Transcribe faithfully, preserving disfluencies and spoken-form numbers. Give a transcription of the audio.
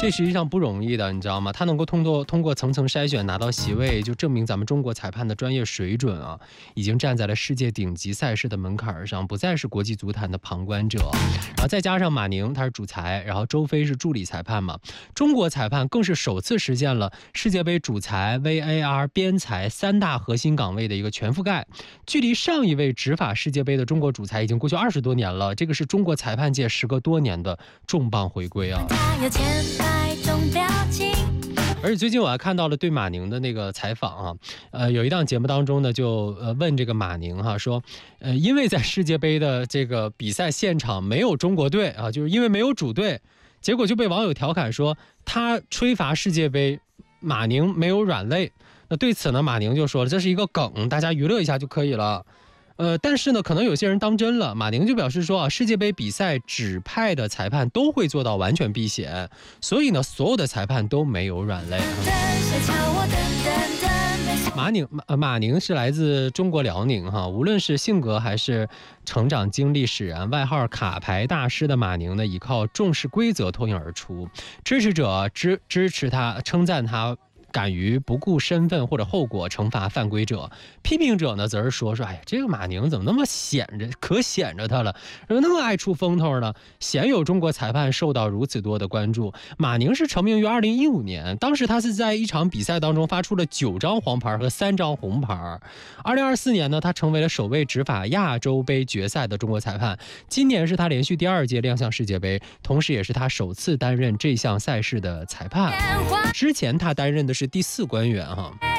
这实际上不容易的，你知道吗？他能够通过通过层层筛选拿到席位，就证明咱们中国裁判的专业水准啊，已经站在了世界顶级赛事的门槛上，不再是国际足坛的旁观者。然后再加上马宁他是主裁，然后周飞是助理裁判嘛，中国裁判更是首次实现了世界杯主裁、V A R、边裁三大核心岗位的一个全覆盖。距离上一位执法世界杯的中国主裁已经过去二十多年了，这个是中国裁判界时隔多年的重磅回归啊！而且最近我还看到了对马宁的那个采访啊，呃，有一档节目当中呢，就呃问这个马宁哈说，呃，因为在世界杯的这个比赛现场没有中国队啊，就是因为没有主队，结果就被网友调侃说他吹罚世界杯，马宁没有软肋。那对此呢，马宁就说了，这是一个梗，大家娱乐一下就可以了。呃，但是呢，可能有些人当真了。马宁就表示说啊，世界杯比赛指派的裁判都会做到完全避险，所以呢，所有的裁判都没有软肋。马宁马马宁是来自中国辽宁哈，无论是性格还是成长经历使然，外号卡牌大师的马宁呢，依靠重视规则脱颖而出，支持者支支持他，称赞他敢于不顾身份或者后果惩罚犯规者，批评者呢则是说说，哎呀，这个马宁怎么那么显着，可显着他了，怎么那么爱出风头呢？鲜有中国裁判受到如此多的关注。马宁是成名于二零一五年，当时他是在一场比赛当中发出了九张黄牌和三张红牌。二零二四年呢，他成为了首位执法亚洲杯决赛的中国裁判。今年是他连续第二届亮相世界杯，同时也是他首次担任这项赛事的裁判。之前他担任的是第四官员哈。